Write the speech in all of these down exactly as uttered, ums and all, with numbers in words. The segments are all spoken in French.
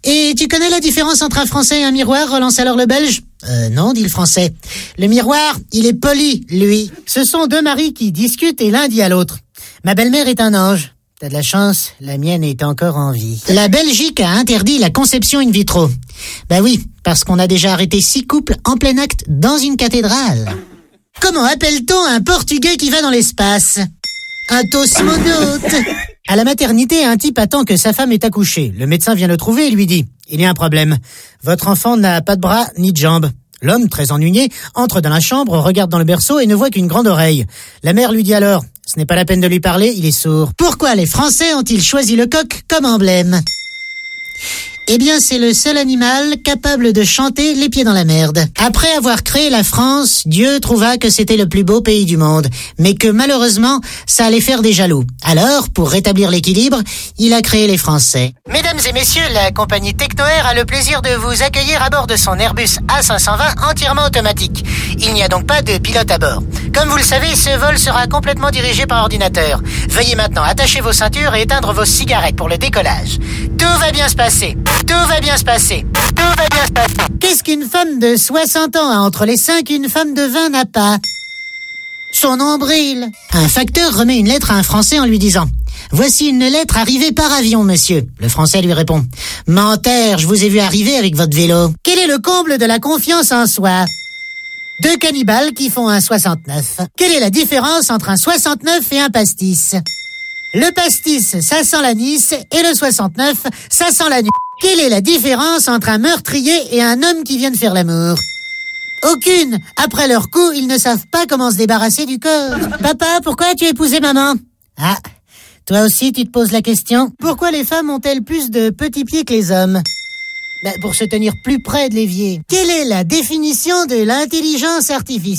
Et tu connais la différence entre un Français et un miroir, relance alors le Belge. Euh, non, dit le Français. Le miroir, il est poli, lui. Ce sont deux maris qui discutent et l'un dit à l'autre. Ma belle-mère est un ange. T'as de la chance, la mienne est encore en vie. La Belgique a interdit la conception in vitro. Bah oui, parce qu'on a déjà arrêté six couples en plein acte dans une cathédrale. Comment appelle-t-on un Portugais qui va dans l'espace ? Un cosmonaute. À la maternité, un type attend que sa femme est accouchée. Le médecin vient le trouver et lui dit « Il y a un problème. Votre enfant n'a pas de bras ni de jambes. » L'homme, très ennuyé, entre dans la chambre, regarde dans le berceau et ne voit qu'une grande oreille. La mère lui dit alors « Ce n'est pas la peine de lui parler, il est sourd. » Pourquoi les Français ont-ils choisi le coq comme emblème ? Eh bien, c'est le seul animal capable de chanter les pieds dans la merde. Après avoir créé la France, Dieu trouva que c'était le plus beau pays du monde, mais que malheureusement, ça allait faire des jaloux. Alors, pour rétablir l'équilibre, il a créé les Français. Mesdames et messieurs, la compagnie Technoair a le plaisir de vous accueillir à bord de son Airbus A cinq cent vingt entièrement automatique. Il n'y a donc pas de pilote à bord. Comme vous le savez, ce vol sera complètement dirigé par ordinateur. Veuillez maintenant attacher vos ceintures et éteindre vos cigarettes pour le décollage. Tout va bien se passer. Tout va bien se passer. Tout va bien se passer. Qu'est-ce qu'une femme de soixante ans a entre les seins qu'une femme de vingt n'a pas ? Son nombril. Un facteur remet une lettre à un Français en lui disant « Voici une lettre arrivée par avion, monsieur. » Le Français lui répond « Menteur, je vous ai vu arriver avec votre vélo. » Quel est le comble de la confiance en soi ? Deux cannibales qui font un soixante-neuf. Quelle est la différence entre un soixante-neuf et un pastis ? Le pastis, ça sent l'anis, et le soixante-neuf, ça sent la nuit. Quelle est la différence entre un meurtrier et un homme qui vient de faire l'amour ? Aucune. Après leur coup, ils ne savent pas comment se débarrasser du corps. Papa, pourquoi as-tu épousé maman ? Ah, toi aussi tu te poses la question. Pourquoi les femmes ont-elles plus de petits pieds que les hommes ? Ben, pour se tenir plus près de l'évier. Quelle est la définition de l'intelligence artificielle ?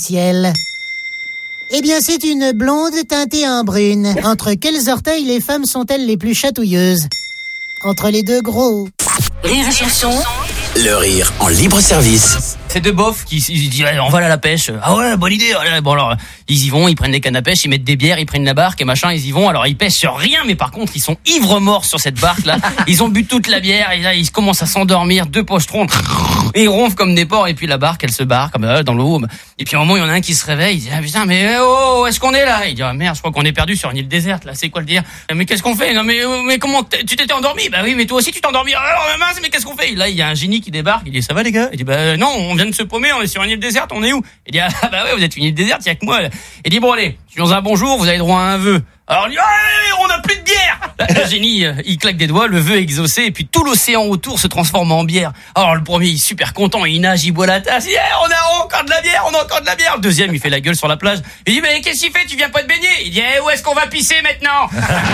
Eh bien, c'est une blonde teintée en brune. Entre quels orteils les femmes sont-elles les plus chatouilleuses ? Entre les deux gros. Rire et chanson. Le rire en libre service. C'est deux bofs qui ils disent on va aller à la pêche. Ah ouais, bonne idée. Bon alors, ils y vont, ils prennent des cannes à pêche, ils mettent des bières, ils prennent la barque et machin, ils y vont. Alors ils pêchent sur rien, mais par contre ils sont ivres morts sur cette barque là. Ils ont bu toute la bière et là ils commencent à s'endormir, deux pochetrons, et ils ronflent comme des porcs et puis la barque elle se barre comme ça dans l'eau. Et puis à un moment il y en a un qui se réveille, il dit ah putain mais oh où est-ce qu'on est là ? Il dit ah merde, je crois qu'on est perdu sur une île déserte là. C'est quoi le dire ? Mais qu'est-ce qu'on fait ? Non mais mais comment tu t'étais endormi ? Bah oui mais toi aussi tu t'es endormi. Alors mince mais qu'est-ce qu'on fait ? Là il y a un génie qui débarque, il dit ça va les gars ? Il dit bah non on vient de se paumer, on est sur une île déserte, on est où ? Il dit ah bah ouais vous êtes une île déserte, il y a que moi. Il dit bon allez, dans un bon jour vous avez droit à un vœu. Alors il dit ah, on n'a plus de bière. Le génie il claque des doigts, le vœu est exaucé et puis tout l'océan autour se transforme en bière. Alors le premier il est super content, il nage, il boit la tasse, il dit hey, on a encore de la bière, on a encore de la bière. Le deuxième il fait la gueule sur la plage. Il dit mais qu'est-ce qu'il fait, tu viens pas te baigner ? Il dit hey, où est-ce qu'on va pisser maintenant ?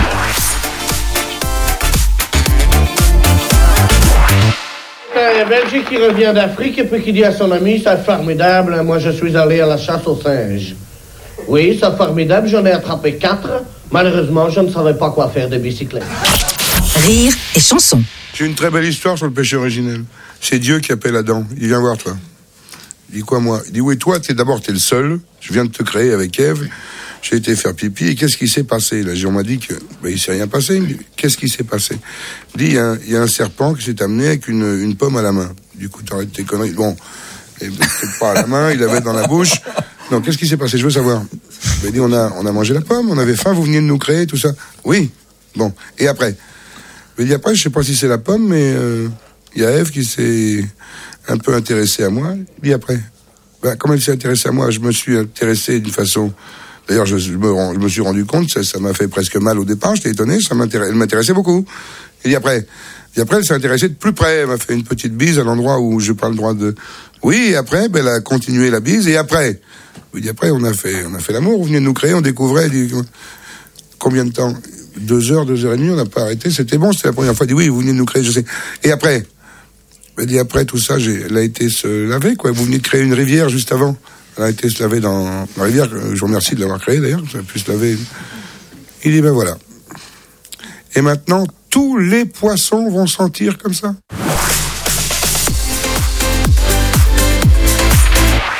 Un Belgique qui revient d'Afrique et puis qui dit à son ami, c'est formidable, moi je suis allé à la chasse aux singes. Oui, c'est formidable, j'en ai attrapé quatre. Malheureusement, je ne savais pas quoi faire de bicyclette. Rire et chanson. J'ai une très belle histoire sur le péché originel. C'est Dieu qui appelle Adam. Il vient voir toi. Il dit quoi moi ? Il dit oui, toi, t'es d'abord t'es le seul. Je viens de te créer avec Ève. J'ai été faire pipi. Et qu'est-ce qui s'est passé là ? On m'a dit que ben, il s'est rien passé. Il me dit, qu'est-ce qui s'est passé ? Il dit il y, a un, il y a un serpent qui s'est amené avec une, une pomme à la main. Du coup, t'arrêtes tes conneries. Bon, il peut-être pas à la main. Il l'avait dans la bouche. Non, qu'est-ce qui s'est passé ? Je veux savoir. Il dit on a on a mangé la pomme. On avait faim. Vous veniez de nous créer tout ça. Oui. Bon. Et après ? Il dit après, je sais pas si c'est la pomme, mais euh, il y a Ève qui s'est un peu intéressée à moi. Il dit après. Ben, comme elle s'est intéressée à moi, je me suis intéressé d'une façon. D'ailleurs, je, je, me, je me suis rendu compte, ça, ça m'a fait presque mal au départ. J'étais étonné, ça m'intéressait, elle m'intéressait beaucoup. Et après, et après, elle s'est intéressée de plus près. Elle m'a fait une petite bise à l'endroit où je pas le droit de. Oui. Et après, ben, elle a continué la bise. Et après, et après, on a fait, on a fait l'amour. Vous venez de nous créer, on découvrait. Elle dit, combien de temps ? Deux heures, deux heures et demie. On n'a pas arrêté. C'était bon. C'était la première fois. Elle dit oui, vous venez de nous créer. Je sais. Et après. Elle dit après tout ça, j'ai, elle a été se laver, quoi. Vous venez de créer une rivière juste avant. Elle a été se laver dans la rivière. Je vous remercie de l'avoir créée d'ailleurs. Ça a pu se laver. Il dit ben voilà. Et maintenant, tous les poissons vont sentir comme ça. Tiens,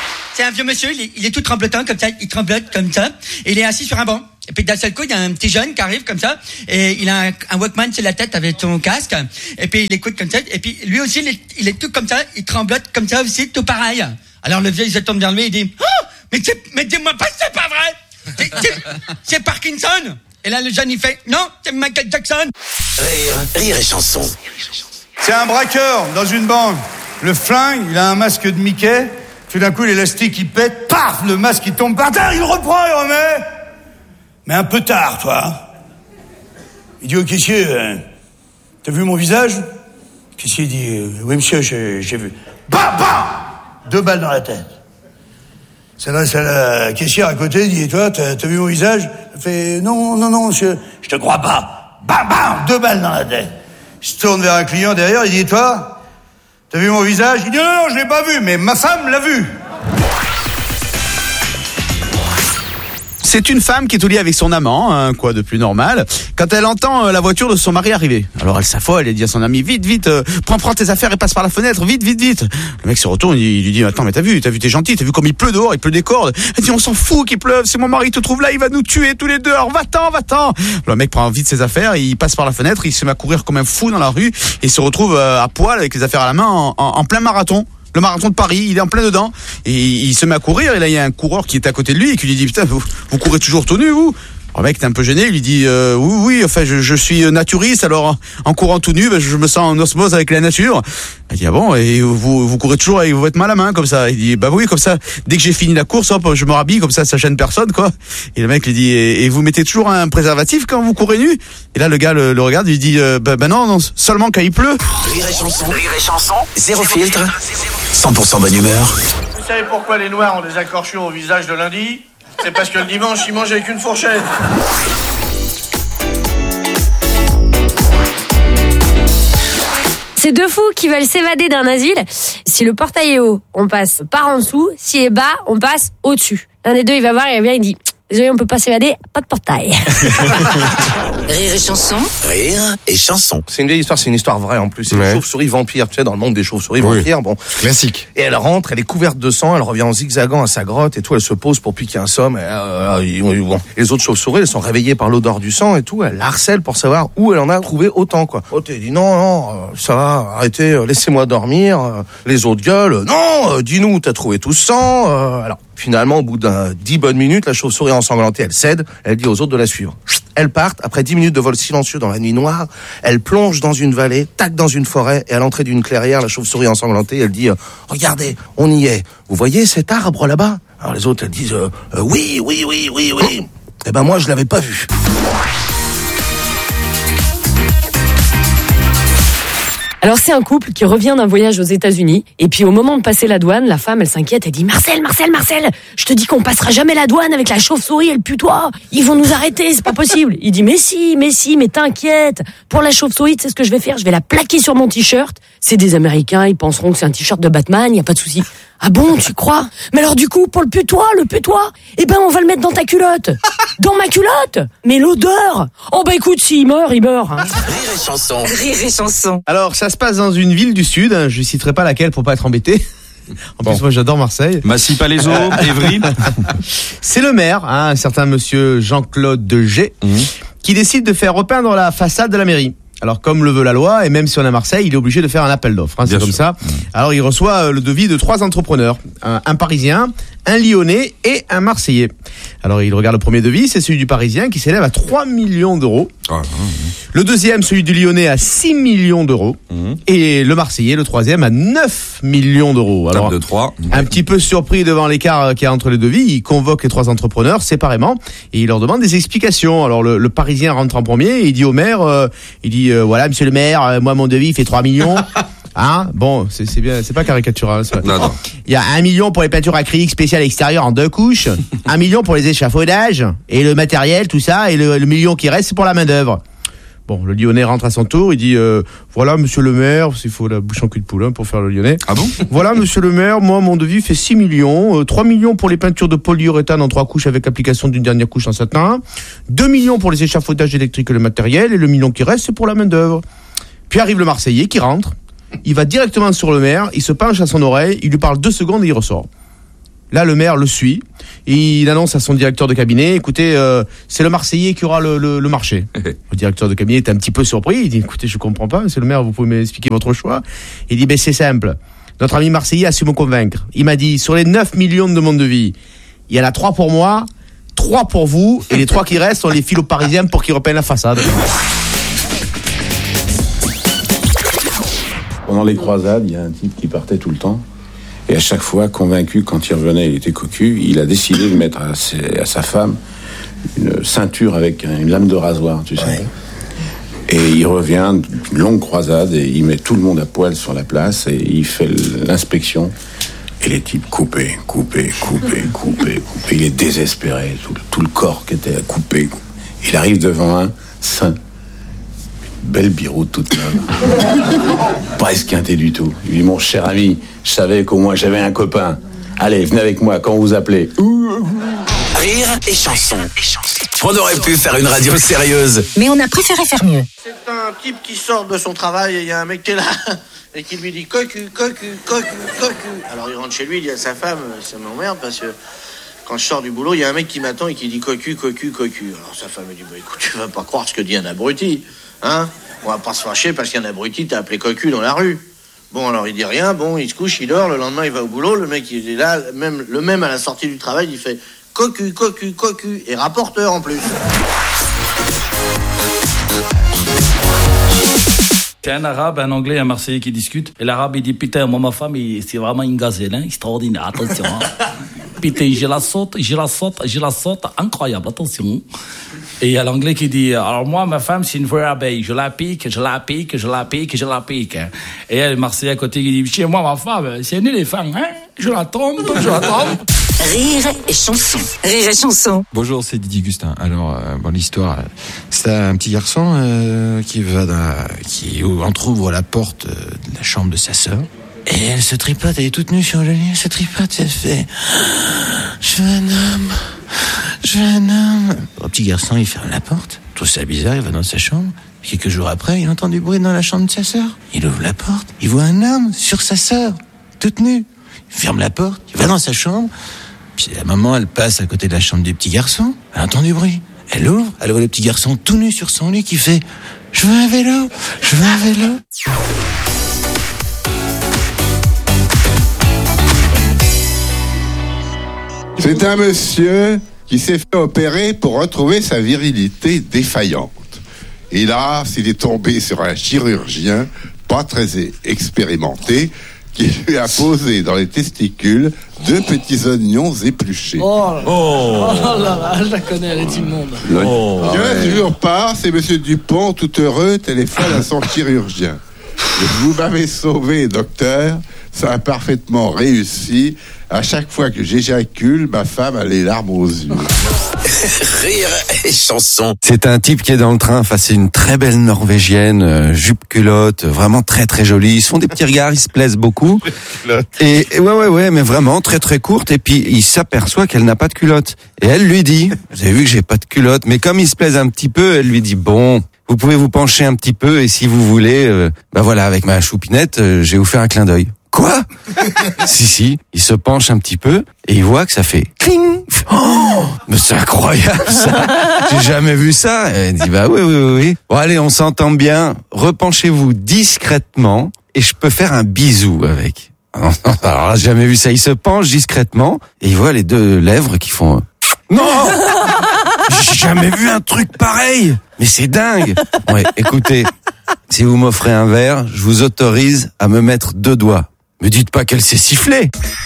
un vieux monsieur, il est, il est tout tremblotant comme ça, il tremblote comme ça, et il est assis sur un banc. Et puis d'un seul coup, il y a un petit jeune qui arrive comme ça, et il a un, un Walkman sur la tête avec son casque, et puis il écoute comme ça, et puis lui aussi, il est, il est tout comme ça, il tremblote comme ça aussi, tout pareil. Alors le vieux, il se tourne vers lui et dit, oh, mais, c'est, mais dis-moi pas, c'est pas vrai, c'est, c'est, c'est Parkinson. Et là, le jeune, il fait, non, c'est Michael Jackson. Rire, rire et chanson. C'est un braqueur dans une banque. Le flingue, il a un masque de Mickey. Tout d'un coup, l'élastique, il pète. Paf, le masque, il tombe par terre. Il reprend, il remet. Mais un peu tard, toi. Il dit au caissier, euh, t'as vu mon visage? Le caissier dit, euh, oui, monsieur, j'ai, j'ai vu. Bam, bam! Deux balles dans la tête. S'adresse à la caissière à côté, dit, et toi, t'as, t'as vu mon visage? Elle fait, non, non, non, monsieur, je te crois pas. Bam, bam! Deux balles dans la tête. Il se tourne vers un client derrière, il dit, toi, t'as vu mon visage? Il dit, non, non, je l'ai pas vu, mais ma femme l'a vu. C'est une femme qui est au lit avec son amant, hein, quoi de plus normal, quand elle entend euh, la voiture de son mari arriver. Alors elle s'affole, elle dit à son ami, vite, vite, euh, prends, prends tes affaires et passe par la fenêtre, vite, vite, vite. Le mec se retourne, il, il lui dit, attends, mais t'as vu, t'as vu, t'es gentil, t'as vu comme il pleut dehors, il pleut des cordes. Elle dit, on s'en fout qu'il pleuve, si mon mari te trouve là, il va nous tuer tous les deux, alors va-t'en, va-t'en. Le mec prend vite ses affaires, il passe par la fenêtre, il se met à courir comme un fou dans la rue, et il se retrouve euh, à poil avec les affaires à la main en, en, en plein marathon. Le marathon de Paris, il est en plein dedans, et il se met à courir, et là il y a un coureur qui est à côté de lui, et qui lui dit, putain, vous, vous courez toujours tout nu, vous? Le mec est un peu gêné, il lui dit, euh, oui, oui, enfin, je, je suis naturiste, alors en, en courant tout nu, ben, je me sens en osmose avec la nature. Il dit, ah bon, et vous, vous courez toujours avec votre main à la main, comme ça? Il dit, bah oui, comme ça, dès que j'ai fini la course, hop, je me rhabille, comme ça, ça gêne personne, quoi. Et le mec lui dit, et, et vous mettez toujours un préservatif quand vous courez nu? Et là, le gars le, le regarde, il lui dit, euh, bah, bah non, non, seulement quand il pleut. Rire et chanson, rire et chanson, zéro filtre, cent pour cent bonne humeur. Vous savez pourquoi les Noirs ont des accorchures au visage de lundi? C'est parce que le dimanche, ils mangent avec une fourchette. C'est deux fous qui veulent s'évader d'un asile. Si le portail est haut, on passe par en dessous. S'il est bas, on passe au-dessus. L'un des deux, il va voir, il revient, il dit... Désolé, on peut pas s'évader, pas de portail. Rire et chanson. Rire et chanson. C'est une vieille histoire, c'est une histoire vraie en plus. C'est Ouais. une chauve-souris vampire, tu sais, dans le monde des chauves-souris Oui. vampires. Bon. Classique. Et elle rentre, elle est couverte de sang, elle revient en zigzagant à sa grotte et tout, elle se pose pour piquer un somme. Et, euh, ils- bon. Les autres chauves-souris, elles sont réveillées par l'odeur du sang et tout, elle la harcèle pour savoir où elle en a trouvé autant, quoi. Oh, t'es dit, non, non, euh, ça va, arrêtez, euh, laissez-moi dormir. euh, Les autres gueulent, non, euh, dis-nous où t'as trouvé tout ce sang. euh, alors, finalement, au bout d'un dix bonnes minutes, la chauve-souris ensanglantée, elle cède, elle dit aux autres de la suivre. Elles partent, après dix minutes de vol silencieux dans la nuit noire, elle plonge dans une vallée, tac dans une forêt, et à l'entrée d'une clairière, la chauve-souris ensanglantée, elle dit, euh, regardez, on y est. Vous voyez cet arbre là-bas? Alors les autres, elles disent, euh, euh, oui, oui, oui, oui, oui. Eh ben moi, je l'avais pas vu. Alors c'est un couple qui revient d'un voyage aux États-Unis et puis au moment de passer la douane, la femme elle s'inquiète, elle dit Marcel, Marcel, Marcel, je te dis qu'on passera jamais la douane avec la chauve-souris et le putois. Ils vont nous arrêter, c'est pas possible. Il dit mais si, mais si, mais t'inquiète. Pour la chauve-souris, tu sais ce que je vais faire? Je vais la plaquer sur mon t-shirt. C'est des Américains, ils penseront que c'est un t-shirt de Batman, y a pas de souci. Ah bon, tu crois? Mais alors du coup, pour le putois, le putois, eh ben on va le mettre dans ta culotte. Dans ma culotte? Mais l'odeur! Oh bah écoute, s'il meurt, il meurt. Hein. Rire et chanson. Rire et chanson. Alors, ça se passe dans une ville du Sud, hein, je citerai pas laquelle pour pas être embêté. En Bon. plus, moi j'adore Marseille. Massy-Palaiseau, Évry. C'est le maire, hein, un certain monsieur Jean-Claude Degé, Mmh. qui décide de faire repeindre la façade de la mairie. Alors comme le veut la loi, et même si on est à Marseille, il est obligé de faire un appel d'offres, hein, c'est Bien comme sûr. ça. Alors il reçoit euh, le devis de trois entrepreneurs, un, un Parisien, un Lyonnais et un Marseillais. Alors il regarde le premier devis, c'est celui du Parisien qui s'élève à trois millions d'euros. Ah, Le deuxième, celui du Lyonnais, à six millions d'euros. Mmh. Et le Marseillais, le troisième, à neuf millions d'euros. Alors, Table de trois. un petit peu surpris devant l'écart qu'il y a entre les devis, il convoque les trois entrepreneurs séparément et il leur demande des explications. Alors le, le Parisien rentre en premier et il dit au maire, euh, il dit euh, voilà monsieur le maire, euh, moi mon devis fait trois millions. Hein, bon, c'est, c'est bien, c'est pas caricatural. Ça. Non, non. Il y a un million pour les peintures acryliques spéciales extérieures en deux couches, un million pour les échafaudages et le matériel, tout ça, et le, le million qui reste c'est pour la main d'œuvre. Bon, le Lyonnais rentre à son tour, il dit euh, voilà monsieur le maire, il faut la bouche en cul de poule hein, pour faire le Lyonnais. Ah bon? Voilà monsieur le maire, moi mon devis fait six millions, euh, trois millions pour les peintures de polyuréthane en trois couches avec application d'une dernière couche en satin, deux millions pour les échafaudages électriques et le matériel, et le million qui reste c'est pour la main d'œuvre. Puis arrive le Marseillais qui rentre, il va directement sur le maire, il se penche à son oreille, il lui parle deux secondes et il ressort. Là, le maire le suit. Et il annonce à son directeur de cabinet, écoutez, euh, c'est le Marseillais qui aura le, le, le marché. Le directeur de cabinet est un petit peu surpris. Il dit, écoutez, je comprends pas, monsieur le maire, vous pouvez m'expliquer votre choix? Il dit, ben c'est simple. Notre ami Marseillais a su me convaincre. Il m'a dit, sur les neuf millions de monde de vie, il y en a trois pour moi, trois pour vous, et les trois qui restent, on les file aux Parisiens pour qu'ils repeignent la façade. Pendant les croisades, il y a un type qui partait tout le temps. Et à chaque fois, convaincu, quand il revenait, il était cocu, il a décidé de mettre à, ses, à sa femme une ceinture avec une lame de rasoir, tu sais. Ouais. Et il revient d'une longue croisade et il met tout le monde à poil sur la place et il fait l'inspection. Et les types coupés, coupés, coupés, coupés, coupés. Il est désespéré, tout, tout le corps qui était coupé. Il arrive devant un saint. Belle biroute toute neuve. Pas esquinté du tout. Il dit, mon cher ami, je savais qu'au moins j'avais un copain. Allez, venez avec moi, quand vous appelez. Rire et chanson. On aurait pu faire une radio sérieuse. Mais on a préféré faire mieux. C'est un type qui sort de son travail et il y a un mec qui est là et qui lui dit cocu, cocu, cocu, cocu. Alors il rentre chez lui, il dit à sa femme, ça m'emmerde parce que quand je sors du boulot, il y a un mec qui m'attend et qui dit cocu, cocu, cocu. Alors sa femme me dit, bah écoute, tu vas pas croire ce que dit un abruti. Hein? On va pas se fâcher parce qu'un abruti t'a appelé cocu dans la rue. Bon, alors il dit rien, bon, il se couche, il dort, le lendemain il va au boulot, le mec il est là, même, le même à la sortie du travail, il fait cocu, cocu, cocu, et rapporteur en plus. C'est un arabe, un anglais, un marseillais qui discutent. Et l'arabe il dit, putain, moi ma femme, il, c'est vraiment une gazelle, hein, extraordinaire, attention. Hein. Putain, je la saute, je la saute, je la saute, incroyable, attention. Et il y a l'anglais qui dit, alors moi, ma femme, c'est une vraie abeille. Je la pique, je la pique, je la pique, je la pique. Et il y a le Marseillais à côté qui dit, chez moi, ma femme, c'est un éléphant, hein. Je la tombe, je la tombe. Rire et chanson. Rire et chanson. Bonjour, c'est Didier Gustin. Alors, euh, bon, l'histoire, c'est un petit garçon euh, qui va dans, qui entrouvre la porte de la chambre de sa sœur. Et elle se tripote, elle est toute nue sur le lit, elle se tripote, elle fait « Je veux un homme, je veux un homme ». Le petit garçon, il ferme la porte, il trouve ça bizarre, il va dans sa chambre. Quelques jours après, il entend du bruit dans la chambre de sa sœur. Il ouvre la porte, il voit un homme sur sa sœur, toute nue. Il ferme la porte, il va dans sa chambre. Puis la maman, elle passe à côté de la chambre du petit garçon, elle entend du bruit. Elle ouvre, elle voit le petit garçon tout nu sur son lit qui fait « Je veux un vélo, je veux un vélo ». C'est un monsieur qui s'est fait opérer pour retrouver sa virilité défaillante. Et là, il est tombé sur un chirurgien pas très expérimenté qui lui a posé dans les testicules deux petits oignons épluchés. Oh là là, oh. Oh là, là je la connais, elle est immonde. Oh. Quinze jours part, c'est monsieur Dupont, tout heureux, téléphone à son chirurgien. Vous m'avez sauvé, docteur. Ça a parfaitement réussi. À chaque fois que j'éjacule, ma femme a les larmes aux yeux. Rire et chanson. C'est un type qui est dans le train face à une très belle Norvégienne, euh, jupe culotte, vraiment très très jolie. Ils se font des petits regards, ils se plaisent beaucoup. Et, et ouais ouais ouais, mais vraiment très très courte. Et puis il s'aperçoit qu'elle n'a pas de culotte. Et elle lui dit, vous avez vu que j'ai pas de culotte. Mais comme il se plaise un petit peu, elle lui dit bon. Vous pouvez vous pencher un petit peu et si vous voulez, euh, bah voilà, avec ma choupinette, euh, je vais vous faire un clin d'œil. Quoi? Si, si, il se penche un petit peu et il voit que ça fait cling. Oh, mais c'est incroyable ça. J'ai jamais vu ça. Et il dit bah oui, oui, oui, oui. Bon allez, on s'entend bien. Repenchez-vous discrètement et je peux faire un bisou avec. Alors là, j'ai jamais vu ça. Il se penche discrètement et il voit les deux lèvres qui font. Non! J'ai jamais vu un truc pareil. Mais c'est dingue. Ouais, écoutez, si vous m'offrez un verre, je vous autorise à me mettre deux doigts. Me dites pas qu'elle s'est sifflée.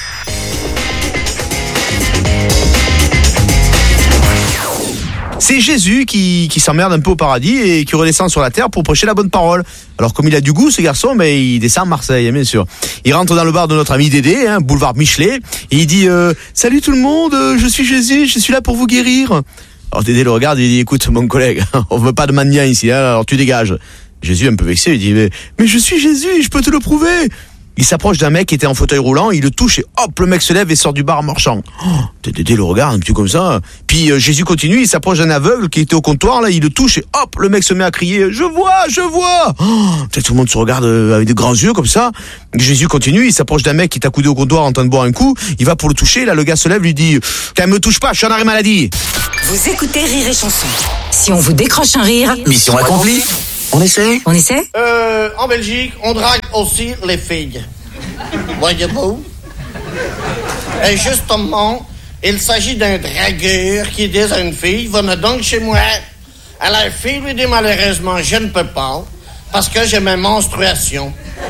C'est Jésus qui, qui s'emmerde un peu au paradis et qui redescend sur la terre pour prêcher la bonne parole. Alors comme il a du goût, ce garçon, mais il descend à Marseille, bien sûr. Il rentre dans le bar de notre ami Dédé, hein, boulevard Michelet, et il dit euh, « Salut tout le monde, je suis Jésus, je suis là pour vous guérir. » Alors Dédé le regarde et il dit « Écoute mon collègue, on veut pas de mendiant ici, hein, alors tu dégages. » Jésus, un peu vexé, il dit mais, « Mais je suis Jésus, je peux te le prouver. » il s'approche d'un mec qui était en fauteuil roulant, il le touche et hop, le mec se lève et sort du bar en marchant. Oh, Dédé le regarde un petit peu comme ça. Puis euh, Jésus continue, il s'approche d'un aveugle qui était au comptoir, là, il le touche et hop, le mec se met à crier, je vois, je vois. Oh, tout le monde se regarde avec de grands yeux comme ça. Jésus continue, il s'approche d'un mec qui est accoudé au comptoir en train de boire un coup, il va pour le toucher, là, le gars se lève, lui dit, t'as me touche pas, je suis en arrêt maladie. Vous écoutez Rire et Chanson. Si on vous décroche un rire, Mission accomplie. On essaie on essaie? Euh, en Belgique, on drague aussi les filles. Voyez-vous? Et justement, il s'agit d'un dragueur qui dit à une fille, venez donc chez moi. Alors la fille lui dit malheureusement, je ne peux pas, parce que j'ai mes menstruations.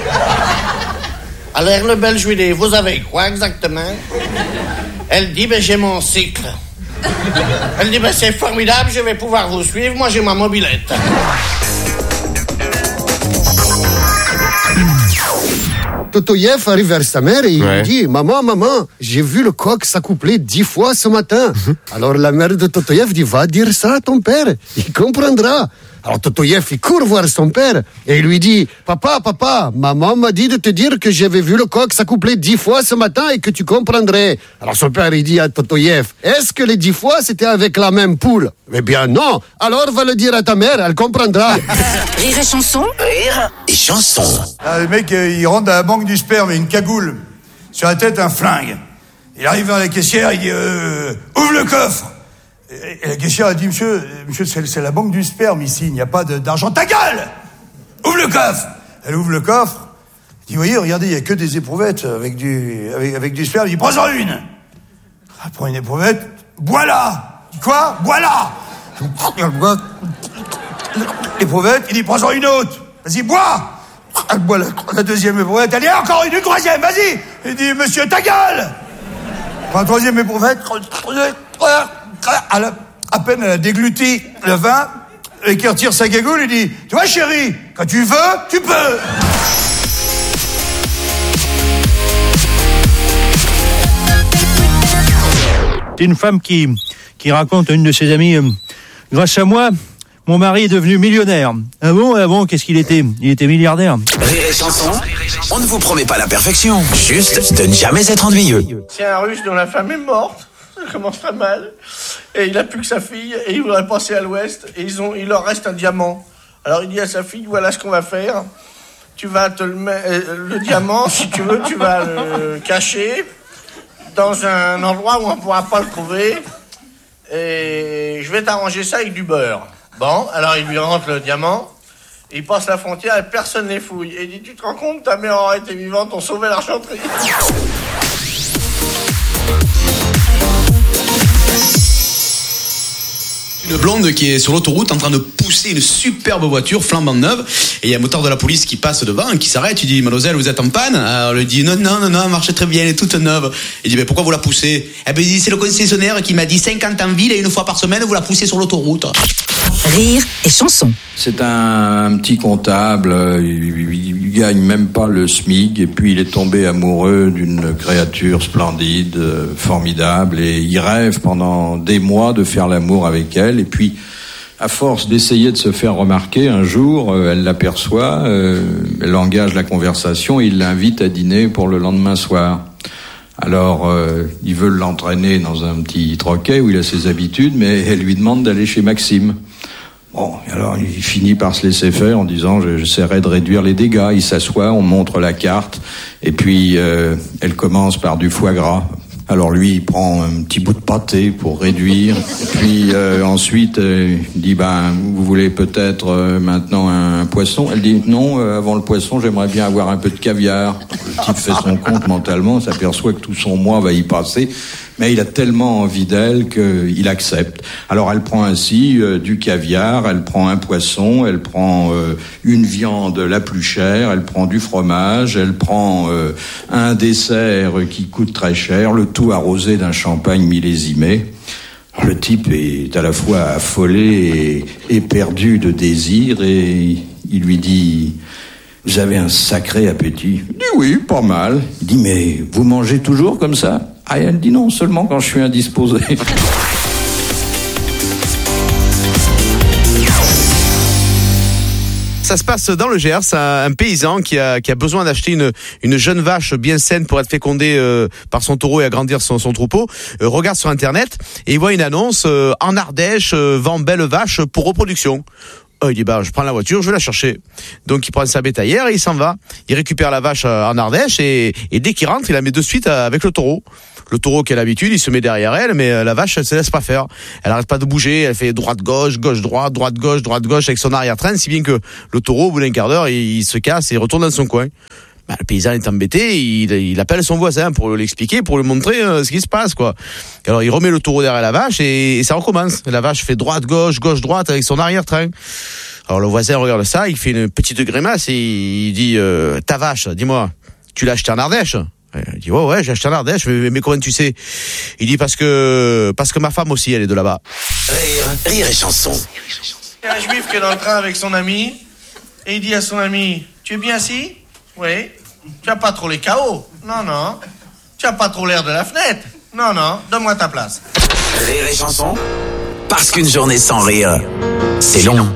Alors le Belge lui dit, vous avez quoi exactement? Elle dit, ben j'ai mon cycle. Elle dit, ben c'est formidable, je vais pouvoir vous suivre, moi j'ai ma mobilette. Totoyev arrive vers sa mère et Ouais. il dit « Maman, maman, j'ai vu le coq s'accoupler dix fois ce matin. » Alors la mère de Totoyev dit « Va dire ça à ton père, il comprendra. » Alors Totoyev, il court voir son père et il lui dit « Papa, papa, maman m'a dit de te dire que j'avais vu le coq s'accoupler dix fois ce matin et que tu comprendrais. » Alors son père, il dit à Totoyev « Est-ce que les dix fois, c'était avec la même poule ?»« Eh bien non, alors va le dire à ta mère, elle comprendra. » Rire et Chanson. Rire et chanson. Ah, le mec, euh, il rentre à la banque du sperme, il a une cagoule. Sur la tête, un flingue. Il arrive vers la caissière, il dit euh, ouvre le coffre. Et, et la caissière a dit monsieur, monsieur, c'est, c'est la banque du sperme ici, il n'y a pas de, d'argent. Ta gueule! Ouvre le coffre! Elle ouvre le coffre. Elle dit voyez, regardez, il n'y a que des éprouvettes avec du, avec, avec du sperme. Il dit prends-en une. Elle prend une éprouvette. Bois-la! Quoi? Bois-la! Elle boit l'éprouvette, il dit prends-en une autre. Vas-y, bois! Elle boit la, la deuxième éprouvette, elle dit encore une, une troisième, vas-y! Il dit, monsieur, ta gueule! Prends la troisième éprouvette, elle a, à peine elle a dégluti le vin, et qui retire sa gagoule, il dit, tu vois chérie, quand tu veux, tu peux! C'est une femme qui, qui raconte à une de ses amies, euh, grâce à moi, mon mari est devenu millionnaire. Ah bon, ah bon, qu'est-ce qu'il était? Il était milliardaire. Rire et chanson, on ne vous promet pas la perfection, juste de ne jamais être ennuyeux. C'est un Russe dont la femme est morte, ça commence très mal, et il a plus que sa fille, et il voudrait passer à l'ouest, et ils ont, il leur reste un diamant. Alors il dit à sa fille, voilà ce qu'on va faire, tu vas te le mettre, le diamant, si tu veux, tu vas le cacher dans un endroit où on ne pourra pas le trouver, et je vais t'arranger ça avec du beurre. Bon, alors il lui rentre le diamant, il passe la frontière et personne ne les fouille. Et il dit, tu te rends compte, ta mère aurait été vivante, on sauvait l'argenterie. Une blonde qui est sur l'autoroute en train de pousser une superbe voiture flambant neuve et il y a un moteur de la police qui passe devant et qui s'arrête. Il dit mademoiselle, vous êtes en panne? Alors elle lui dit non non non non, elle marche très bien, elle est toute neuve. Il dit mais pourquoi vous la poussez? Eh ben il dit c'est le concessionnaire qui m'a dit cinquante en ville et une fois par semaine vous la poussez sur l'autoroute. Rire et Chanson. C'est un, un petit comptable, il, il gagne même pas le SMIC et puis il est tombé amoureux d'une créature splendide, formidable et il rêve pendant des mois de faire l'amour avec elle et puis à force d'essayer de se faire remarquer, un jour elle l'aperçoit, euh, elle engage la conversation et il l'invite à dîner pour le lendemain soir. Alors, euh, ils veulent l'entraîner dans un petit troquet où il a ses habitudes, mais elle lui demande d'aller chez Maxime. Bon, alors il finit par se laisser faire en disant « j'essaierai de réduire les dégâts ». Il s'assoit, on montre la carte, et puis euh, elle commence par du foie gras. Alors lui, il prend un petit bout de pâté pour réduire. Et puis euh, ensuite, euh, il dit ben vous voulez peut-être euh, maintenant un, un poisson. Elle dit non, euh, avant le poisson, j'aimerais bien avoir un peu de caviar. Le type fait son compte mentalement, s'aperçoit que tout son mois va y passer. Mais il a tellement envie d'elle qu'il accepte. Alors elle prend ainsi euh, du caviar, elle prend un poisson, elle prend euh, une viande la plus chère, elle prend du fromage, elle prend euh, un dessert qui coûte très cher, le tout arrosé d'un champagne millésimé. Alors, le type est à la fois affolé et, et perdu de désir et il lui dit « Vous avez un sacré appétit ?» Il dit « Oui, pas mal. » Il dit « Mais vous mangez toujours comme ça ?» Ah, elle dit non, seulement quand je suis indisposé. Ça se passe dans le Gers, un, un paysan qui a, qui a besoin d'acheter une, une jeune vache bien saine pour être fécondée euh, par son taureau et agrandir son, son troupeau, euh, regarde sur internet et il voit une annonce euh, en Ardèche, euh, vend belle vache pour reproduction. Oh, il dit bah je prends la voiture, je vais la chercher. Donc il prend sa bétaillère et il s'en va. Il récupère la vache en Ardèche et, et dès qu'il rentre, il la met de suite avec le taureau. Le taureau qui a l'habitude, il se met derrière elle, mais la vache, elle se laisse pas faire. Elle arrête pas de bouger, elle fait droite-gauche, gauche-droite, droite-gauche, droite-gauche avec son arrière-train, si bien que le taureau, au bout d'un quart d'heure, il, il se casse et retourne dans son coin. Bah, le paysan est embêté, il, il appelle son voisin pour l'expliquer, pour lui montrer euh, ce qui se passe, quoi. Alors il remet le taureau derrière la vache et, et ça recommence. La vache fait droite-gauche, gauche-droite avec son arrière-train. Alors le voisin regarde ça, il fait une petite grimace et il dit euh, ta vache, dis-moi, tu l'as achetée en Ardèche? Il dit ouais ouais, j'ai acheté en Ardèche, mais, mais comment tu sais? Il dit parce que parce que ma femme aussi, elle est de là-bas. Rire, rire et chanson. Il y a un juif qui est dans le train avec son ami et il dit à son ami, tu es bien assis? Oui. Tu as pas trop les K O? Non non. Tu as pas trop l'air de la fenêtre? Non non. Donne-moi ta place. Rire et chanson. Parce qu'une journée sans rire, c'est long.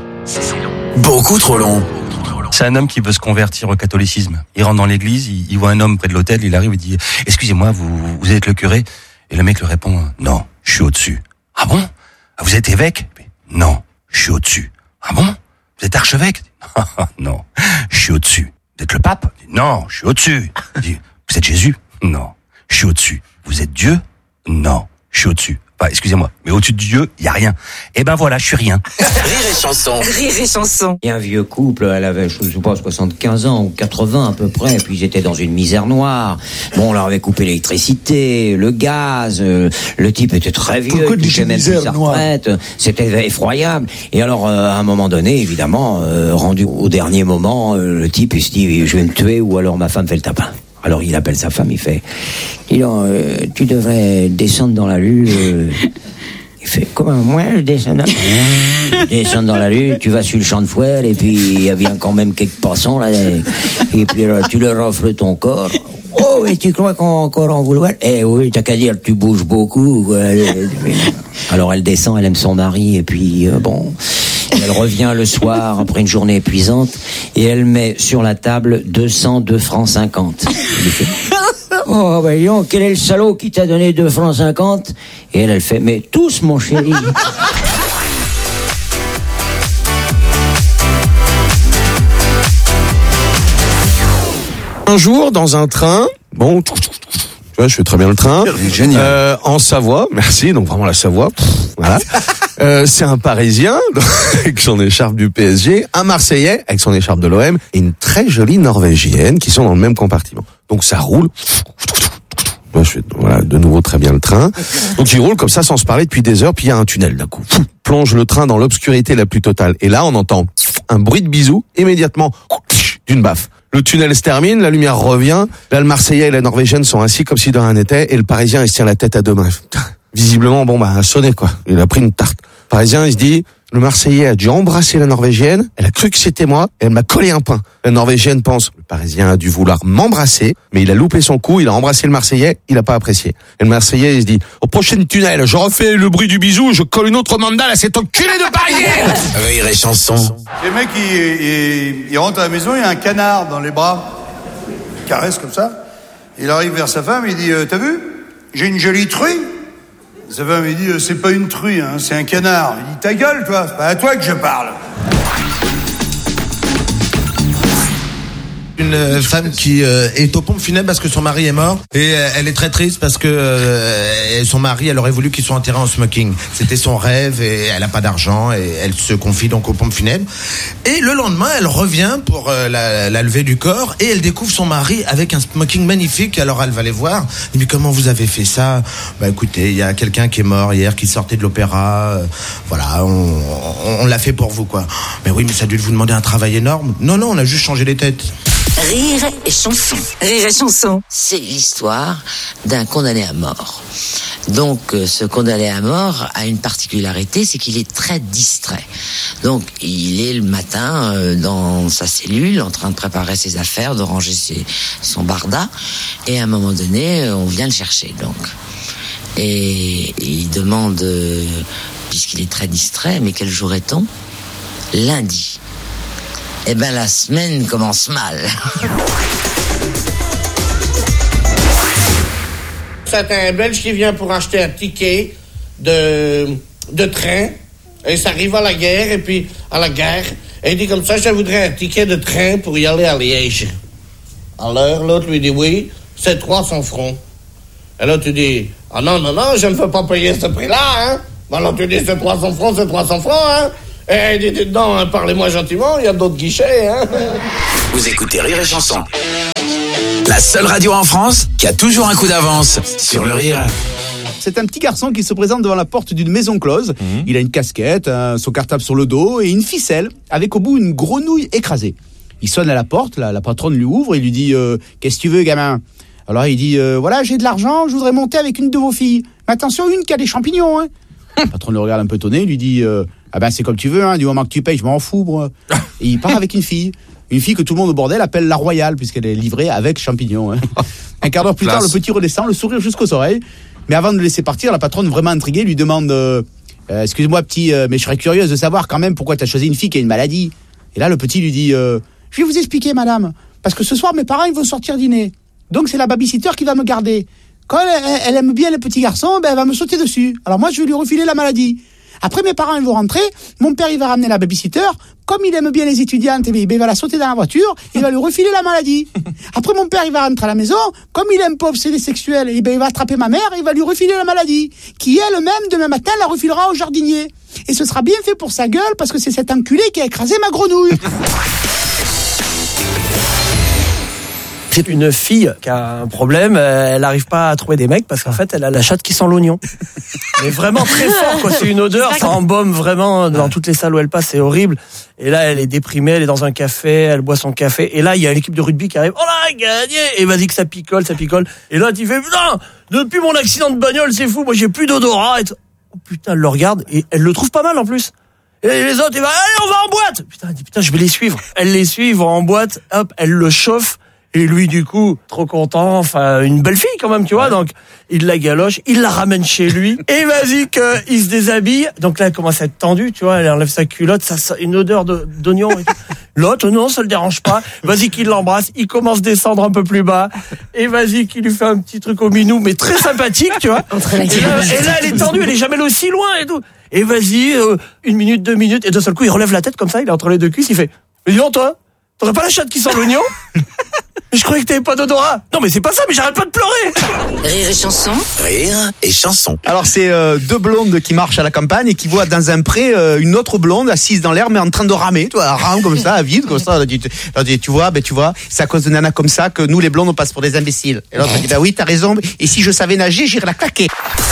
Beaucoup trop long. C'est un homme qui veut se convertir au catholicisme. Il rentre dans l'église, il, il voit un homme près de l'autel, il arrive et dit « Excusez-moi, vous, vous êtes le curé ?» Et le mec lui répond « Non, je suis au-dessus. »« Ah bon? Vous êtes évêque ?»« Non, je suis au-dessus. »« Ah bon? Vous êtes archevêque ?»« Non, je suis au-dessus. »« Vous êtes le pape ?»« Non, je suis au-dessus. » Il dit « Vous êtes Jésus ?»« Non, je suis au-dessus. »« Vous êtes Dieu ?»« Non, je suis au-dessus. » Enfin, excusez-moi, mais au-dessus de Dieu, il y a rien. Eh ben voilà, je suis rien. Rire et chanson. Rire et chanson. Il y a un vieux couple, elle avait, je sais pas, soixante-quinze ans ou quatre-vingts à peu près, puis ils étaient dans une misère noire. Bon, on leur avait coupé l'électricité, le gaz, euh, le type était très vieux, il touchait même plus sa retraite, c'était effroyable. Et alors, euh, à un moment donné, évidemment, euh, rendu au dernier moment, euh, le type, il se dit, je vais me tuer ou alors ma femme fait le tapin. Alors il appelle sa femme, il fait « Dis donc, euh, tu devrais descendre dans la rue. Euh... » Il fait « Comment, moi, je descends dans la rue ?»« Descends dans la rue, tu vas sur le champ de foire, et puis il y a bien quand même quelques passants, là, et puis là, tu leur offres ton corps. » Oh, et tu crois qu'on va encore en vouloir? Eh oui, t'as qu'à dire, tu bouges beaucoup. Quoi. Alors elle descend, elle aime son mari, et puis euh, bon... Elle revient le soir après une journée épuisante et elle met sur la table deux cent deux francs cinquante. Il fait, oh, ben dis quel est le salaud qui t'a donné deux francs cinquante? Et elle, elle fait, mais tous, mon chéri. Un jour, dans un train, bon... Tu vois, je fais très bien le train. Génial. Euh, en Savoie, merci, donc vraiment la Savoie. Pff, voilà. Euh, c'est un Parisien avec son écharpe du P S G, un Marseillais avec son écharpe de l'O M et une très jolie Norvégienne qui sont dans le même compartiment. Donc ça roule. Moi, je fais voilà, de nouveau très bien le train. Donc il roule comme ça sans se parler depuis des heures, puis il y a un tunnel d'un coup. Plonge le train dans l'obscurité la plus totale. Et là, on entend un bruit de bisou immédiatement d'une baffe. Le tunnel se termine, la lumière revient. Là, le Marseillais et la Norvégienne sont assis comme si de rien n'était, et le Parisien, il se tient la tête à deux mains. Visiblement, bon, bah, a sonné, quoi. Il a pris une tarte. Le Parisien, il se dit, le Marseillais a dû embrasser la Norvégienne, elle a cru que c'était moi, et elle m'a collé un pain. La Norvégienne pense, le Parisien a dû vouloir m'embrasser, mais il a loupé son coup, il a embrassé le Marseillais, il a pas apprécié. Et le Marseillais, il se dit, au prochain tunnel, je refais le bruit du bisou, je colle une autre mandale à cet enculé de Parisien. Rire et chanson. Les mecs, ils, ils, ils rentrent à la maison, il y a un canard dans les bras. Il caresse comme ça. Il arrive vers sa femme, il dit, euh, t'as vu? J'ai une jolie truie. Sa femme, il dit, c'est pas une truie, hein, c'est un canard. Il dit, ta gueule, toi, c'est pas à toi que je parle. Une femme qui euh, est aux pompes funèbres parce que son mari est mort et euh, elle est très triste parce que euh, son mari, elle aurait voulu qu'il soit enterré en smoking. C'était son rêve et elle a pas d'argent et elle se confie donc aux pompes funèbres. Et le lendemain, elle revient pour euh, la, la levée du corps et elle découvre son mari avec un smoking magnifique. Alors elle va les voir. Elle dit, mais comment vous avez fait ça? Bah écoutez, il y a quelqu'un qui est mort hier, qui sortait de l'opéra. Euh, voilà, on, on, on l'a fait pour vous quoi. Mais oui, mais ça a dû vous demander un travail énorme. Non, non, on a juste changé les têtes. Rire et chanson. Rire et chanson. C'est l'histoire d'un condamné à mort. Donc, euh, ce condamné à mort a une particularité, c'est qu'il est très distrait. Donc, il est le matin euh, dans sa cellule, en train de préparer ses affaires, de ranger ses, son barda, et à un moment donné, euh, on vient le chercher. Donc, et, et il demande, euh, puisqu'il est très distrait, mais quel jour est-on? Lundi. eh ben la semaine commence mal. C'est un Belge qui vient pour acheter un ticket de, de train. Et ça arrive à la guerre, et puis à la gare. Et il dit comme ça, je voudrais un ticket de train pour y aller à Liège. Alors l'autre lui dit oui, c'est trois cents francs. Et là tu dis, ah non, non, non, je ne veux pas payer ce prix-là, hein. Alors tu dis, c'est trois cents francs, c'est trois cents francs, hein. Et il dit, non, hein, parlez-moi gentiment, il y a d'autres guichets, hein. Vous écoutez Rire et Chanson. La seule radio en France qui a toujours un coup d'avance sur le rire. C'est un petit garçon qui se présente devant la porte d'une maison close. Mmh. Il a une casquette, hein, son cartable sur le dos et une ficelle avec au bout une grenouille écrasée. Il sonne à la porte, la, la patronne lui ouvre et lui dit euh, « Qu'est-ce que tu veux, gamin ?» Alors il dit euh, « Voilà, j'ai de l'argent, je voudrais monter avec une de vos filles. Mais attention, une qui a des champignons. Hein. » La patronne le regarde un peu étonné, lui dit euh, « Ah ben c'est comme tu veux, hein, du moment que tu payes, je m'en fous. Bro. » Et il part avec une fille. Une fille que tout le monde au bordel appelle la Royale, puisqu'elle est livrée avec champignons. Hein. Un quart d'heure plus tard, le petit redescend, le sourire jusqu'aux oreilles. Mais avant de le laisser partir, la patronne, vraiment intriguée, lui demande euh, euh, « Excuse-moi, petit, euh, mais je serais curieuse de savoir quand même pourquoi tu as choisi une fille qui a une maladie. » Et là, le petit lui dit euh, « Je vais vous expliquer, madame, parce que ce soir, mes parents, ils vont sortir dîner. Donc, c'est la babysitter qui va me garder. Quand elle, elle aime bien le petit garçon, ben, elle va me sauter dessus. Alors moi, je vais lui refiler la maladie. Après, mes parents, ils vont rentrer. Mon père, il va ramener la babysitter. Comme il aime bien les étudiantes, eh bien, il va la sauter dans la voiture. Il va lui refiler la maladie. Après, mon père, il va rentrer à la maison. Comme il aime pas obsédé sexuel, eh bien, il va attraper ma mère et il va lui refiler la maladie. Qui, elle-même, demain matin, la refilera au jardinier. Et ce sera bien fait pour sa gueule parce que c'est cet enculé qui a écrasé ma grenouille. C'est une fille qui a un problème, elle n'arrive pas à trouver des mecs parce qu'en fait elle a la chatte qui sent l'oignon. Mais vraiment très fort quoi, c'est une odeur, ça embaume vraiment dans toutes les salles où elle passe, c'est horrible. Et là elle est déprimée, elle est dans un café, elle boit son café et là il y a l'équipe de rugby qui arrive, oh là gagné, et vas-y que ça picole, ça picole. Et là tu fais putain, depuis mon accident de bagnole c'est fou, moi j'ai plus d'odorat. Et oh putain elle le regarde et elle le trouve pas mal en plus. Et les autres ils vont allez on va en boîte. Putain elle dit putain je vais les suivre. Elle les suit, ils vont en boîte, hop elle le chauffe. Et lui, du coup, trop content, enfin, une belle fille quand même, tu vois, ouais. Donc, il la galoche, il la ramène chez lui, et vas-y qu'il se déshabille. Donc là, elle commence à être tendue, tu vois, elle enlève sa culotte, ça, ça une odeur de, d'oignon et tout. L'autre, non, ça le dérange pas. Vas-y qu'il l'embrasse, il commence à descendre un peu plus bas, et vas-y qu'il lui fait un petit truc au minou, mais très sympathique, tu vois. Et là, et là, elle est tendue, elle est jamais aussi loin et tout. Et vas-y, euh, une minute, deux minutes, et d'un seul coup, il relève la tête comme ça, il est entre les deux cuisses, il fait, mais dis donc, toi, t'aurais pas la chatte qui sent l'oignon? Je croyais que t'avais pas d'odorat. Non mais c'est pas ça, mais j'arrête pas de pleurer. Rire et chanson. Rire et chanson. Alors c'est euh, deux blondes qui marchent à la campagne et qui voient dans un pré euh, une autre blonde assise dans l'air mais en train de ramer, tu vois, elle rame comme ça, à vide comme ça. Elle dit, elle dit, tu vois, ben tu vois, c'est à cause de nanas comme ça que nous les blondes on passe pour des imbéciles. Et l'autre dit bah oui t'as raison. Et si je savais nager, j'irais la claquer.